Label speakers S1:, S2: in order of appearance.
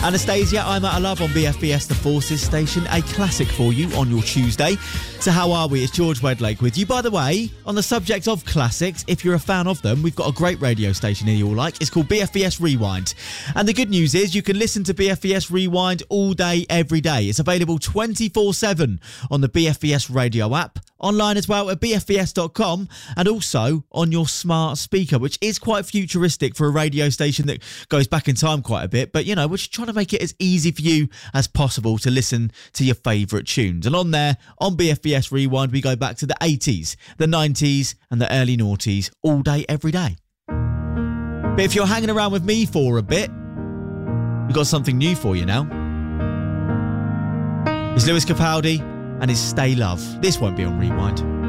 S1: Anastasia, I'm Out of Love on BFBS The Forces station. A classic for you on your Tuesday. So how are we? It's George Wedlake with you. By the way, on the subject of classics, if you're a fan of them, we've got a great radio station here you'll like. It's called BFBS Rewind. And the good news is you can listen to BFBS Rewind all day, every day. It's available 24/7 on the BFBS radio app, online as well at bfbs.com, and also on your smart speaker, which is quite futuristic for a radio station that goes back in time quite a bit. But, you know, we're just trying to make it as easy for you as possible to listen to your favourite tunes. And on there, on BFBS Rewind, we go back to the 80s, the 90s and the early noughties all day, every day. But if you're hanging around with me for a bit, we've got something new for you now. It's Lewis Capaldi and his Stay Love. This won't be on Rewind.